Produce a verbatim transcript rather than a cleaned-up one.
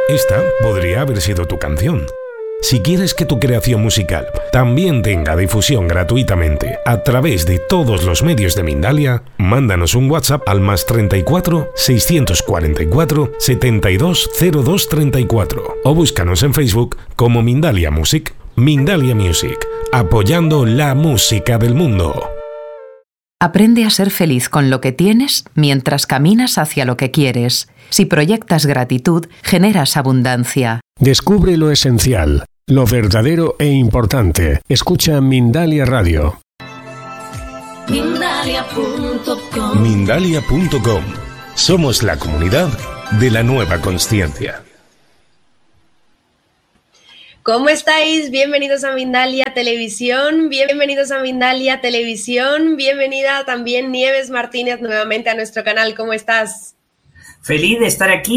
Esta podría haber sido tu canción. Si quieres que tu creación musical también tenga difusión gratuitamente a través de todos los medios de Mindalia, mándanos un WhatsApp al más treinta y cuatro, seiscientos cuarenta y cuatro, setenta y dos, cero dos treinta y cuatro o búscanos en Facebook como Mindalia Music. Mindalia Music, apoyando la música del mundo. Aprende a ser feliz con lo que tienes mientras caminas hacia lo que quieres. Si proyectas gratitud, generas abundancia. Descubre lo esencial, lo verdadero e importante. Escucha Mindalia Radio. Mindalia punto com. Mindalia punto com. Somos la comunidad de la nueva consciencia. ¿Cómo estáis? Bienvenidos a Mindalia Televisión, bienvenidos a Mindalia Televisión, bienvenida también Nieves Martínez nuevamente a nuestro canal. ¿Cómo estás? Feliz de estar aquí